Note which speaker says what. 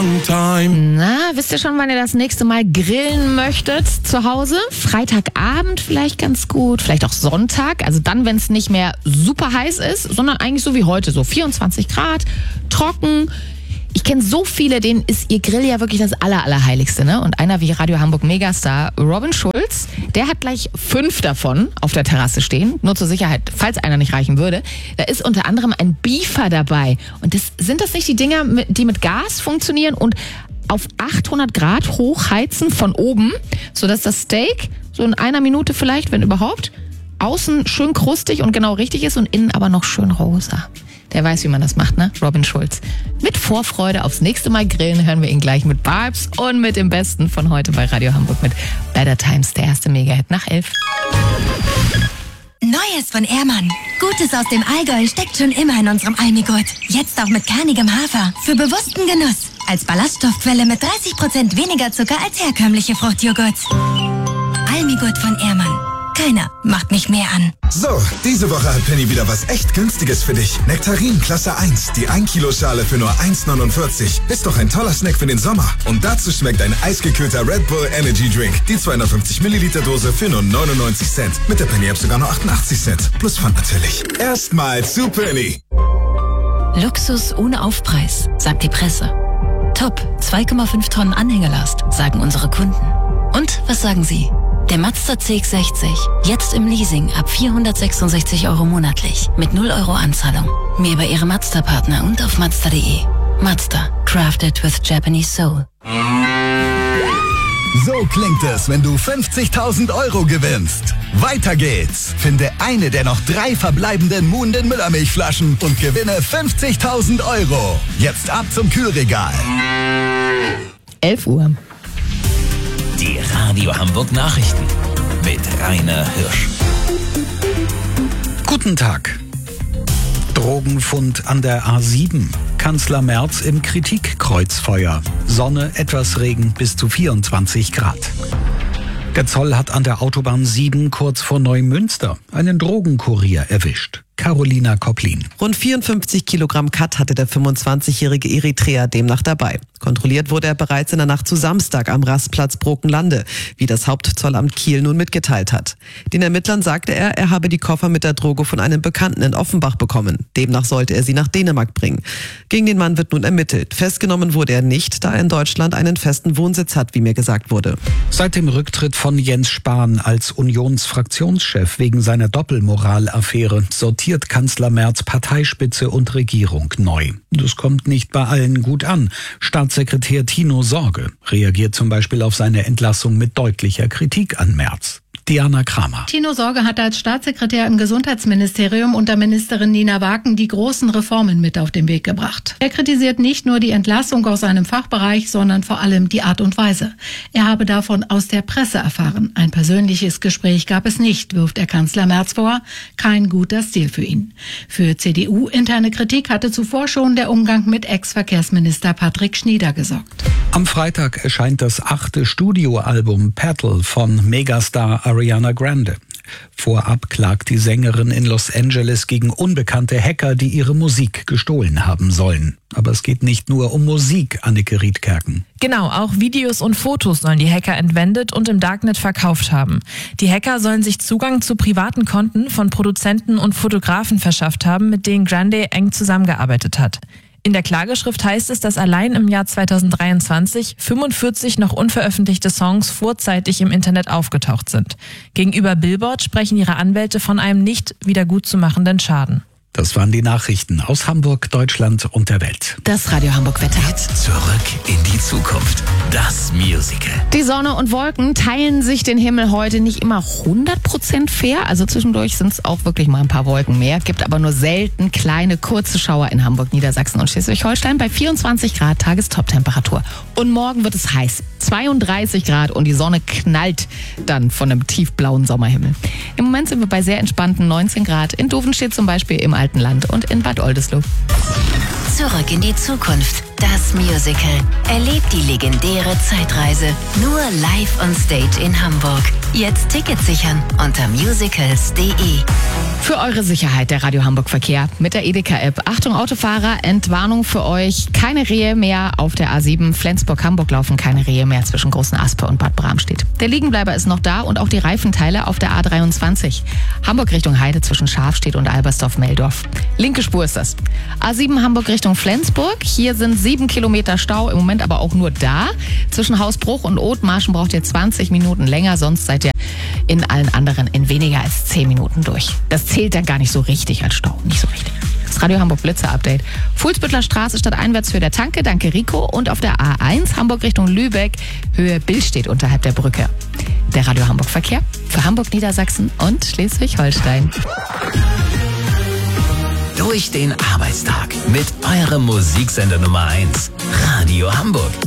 Speaker 1: sometime.
Speaker 2: Na, wisst ihr schon, wann ihr das nächste Mal grillen möchtet zu Hause? Freitagabend vielleicht ganz gut, vielleicht auch Sonntag. Also dann, wenn es nicht mehr super heiß ist, sondern eigentlich so wie heute, so 24 Grad, trocken. Ich kenne so viele, denen ist ihr Grill ja wirklich das Allerheiligste, ne? Und einer wie Radio Hamburg Megastar Robin Schulz, der hat gleich 5 davon auf der Terrasse stehen. Nur zur Sicherheit, falls einer nicht reichen würde. Da ist unter anderem ein Beefer dabei. Und sind das nicht die Dinger, die mit Gas funktionieren und auf 800 Grad hochheizen von oben, sodass das Steak so in 1 Minute vielleicht, wenn überhaupt, außen schön krustig und genau richtig ist und innen aber noch schön rosa. Der weiß, wie man das macht, ne? Robin Schulz. Mit Vorfreude aufs nächste Mal grillen hören wir ihn gleich mit Barbs und mit dem Besten von heute bei Radio Hamburg mit Better Times, der erste Mega-Hit nach 11.
Speaker 3: Neues von Ehrmann. Gutes aus dem Allgäu steckt schon immer in unserem Almigurt. Jetzt auch mit kernigem Hafer. Für bewussten Genuss. Als Ballaststoffquelle mit 30% weniger Zucker als herkömmliche Fruchtjoghurts. Almigurt von Ehrmann. Keiner macht mich mehr an.
Speaker 4: So, diese Woche hat Penny wieder was echt Günstiges für dich. Nektarin Klasse 1, die 1 Kilo Schale für nur 1,49. Ist doch ein toller Snack für den Sommer. Und dazu schmeckt ein eisgekühlter Red Bull Energy Drink. Die 250 Milliliter Dose für nur 99 Cent. Mit der Penny-App sogar nur 88 Cent. Plus Pfand natürlich. Erstmal zu Penny.
Speaker 5: Luxus ohne Aufpreis, sagt die Presse. Top, 2,5 Tonnen Anhängelast, sagen unsere Kunden. Und was sagen Sie? Der Mazda CX-60, jetzt im Leasing ab 466 € monatlich, mit 0 € Anzahlung. Mehr über Ihre Mazda-Partner und auf Mazda.de. Mazda, crafted with Japanese soul.
Speaker 6: So klingt es, wenn du 50.000 € gewinnst. Weiter geht's. Finde eine der noch 3 verbleibenden Muhnden Müllermilchflaschen und gewinne 50.000 €. Jetzt ab zum Kühlregal.
Speaker 2: 11 Uhr.
Speaker 7: Die Radio Hamburg Nachrichten mit Rainer Hirsch.
Speaker 8: Guten Tag. Drogenfund an der A7. Kanzler Merz im Kritikkreuzfeuer. Sonne, etwas Regen bis zu 24 Grad. Der Zoll hat an der Autobahn 7 kurz vor Neumünster einen Drogenkurier erwischt. Carolina Kopplin.
Speaker 9: Rund 54 Kilogramm Kat hatte der 25-jährige Eritreer demnach dabei. Kontrolliert wurde er bereits in der Nacht zu Samstag am Rastplatz Brokenlande, wie das Hauptzollamt Kiel nun mitgeteilt hat. Den Ermittlern sagte er habe die Koffer mit der Droge von einem Bekannten in Offenbach bekommen. Demnach sollte er sie nach Dänemark bringen. Gegen den Mann wird nun ermittelt. Festgenommen wurde er nicht, da er in Deutschland einen festen Wohnsitz hat, wie mir gesagt wurde.
Speaker 8: Seit dem Rücktritt von Jens Spahn als Unionsfraktionschef wegen seiner Doppelmoral-Affäre sortiert Kanzler Merz Parteispitze und Regierung neu. Das kommt nicht bei allen gut an. Staatssekretär Tino Sorge reagiert zum Beispiel auf seine Entlassung mit deutlicher Kritik an Merz. Diana Kramer.
Speaker 10: Tino Sorge hat als Staatssekretär im Gesundheitsministerium unter Ministerin Nina Waken die großen Reformen mit auf den Weg gebracht. Er kritisiert nicht nur die Entlassung aus seinem Fachbereich, sondern vor allem die Art und Weise. Er habe davon aus der Presse erfahren. Ein persönliches Gespräch gab es nicht, wirft der Kanzler Merz vor. Kein guter Stil für ihn. Für CDU-interne Kritik hatte zuvor schon der Umgang mit Ex-Verkehrsminister Patrick Schnieder gesorgt.
Speaker 8: Am Freitag erscheint das 8. Studioalbum Petal von Megastar Ariana Grande. Vorab klagt die Sängerin in Los Angeles gegen unbekannte Hacker, die ihre Musik gestohlen haben sollen. Aber es geht nicht nur um Musik, Anneke Riedkerken.
Speaker 11: Genau, auch Videos und Fotos sollen die Hacker entwendet und im Darknet verkauft haben. Die Hacker sollen sich Zugang zu privaten Konten von Produzenten und Fotografen verschafft haben, mit denen Grande eng zusammengearbeitet hat. In der Klageschrift heißt es, dass allein im Jahr 2023 45 noch unveröffentlichte Songs vorzeitig im Internet aufgetaucht sind. Gegenüber Billboard sprechen ihre Anwälte von einem nicht wiedergutzumachenden Schaden.
Speaker 8: Das waren die Nachrichten aus Hamburg, Deutschland und der Welt.
Speaker 2: Das Radio Hamburg Wetter.
Speaker 7: Jetzt zurück in die Zukunft. Das Musical.
Speaker 2: Die Sonne und Wolken teilen sich den Himmel heute nicht immer 100% fair. Also zwischendurch sind es auch wirklich mal ein paar Wolken mehr. Gibt aber nur selten kleine, kurze Schauer in Hamburg, Niedersachsen und Schleswig-Holstein bei 24 Grad Tagestoptemperatur. Und morgen wird es heiß. 32 Grad und die Sonne knallt dann von einem tiefblauen Sommerhimmel. Im Moment sind wir bei sehr entspannten 19 Grad. In Dovenstedt zum Beispiel im Altenland und in Bad Oldesloe.
Speaker 3: Zurück in die Zukunft.
Speaker 5: das Musical. Erlebt die legendäre Zeitreise nur live on stage in Hamburg. Jetzt Tickets sichern unter musicals.de.
Speaker 2: Für eure Sicherheit der Radio Hamburg Verkehr mit der Edeka-App. Achtung Autofahrer, Entwarnung für euch. Keine Rehe mehr auf der A7. Flensburg-Hamburg laufen keine Rehe mehr zwischen Großen Aspe und Bad Bramstedt. Der Liegenbleiber ist noch da und auch die Reifenteile auf der A23. Hamburg Richtung Heide zwischen Schafstedt und Albersdorf-Meldorf. Linke Spur ist das. A7 Hamburg Richtung Flensburg. Hier sind 7 Kilometer Stau, im Moment aber auch nur da. Zwischen Hausbruch und Othmarschen braucht ihr 20 Minuten länger, sonst seid ihr in allen anderen in weniger als 10 Minuten durch. Das zählt dann gar nicht so richtig als Stau, nicht so richtig. Das Radio Hamburg Blitzer-Update. Fuhlsbüttler Straße statt Einwärtshöhe der Tanke, danke Rico. Und auf der A1 Hamburg Richtung Lübeck, Höhe Billstedt unterhalb der Brücke. Der Radio Hamburg Verkehr für Hamburg, Niedersachsen und Schleswig-Holstein.
Speaker 7: Durch den Arbeitstag mit eurem Musiksender Nummer 1, Radio Hamburg.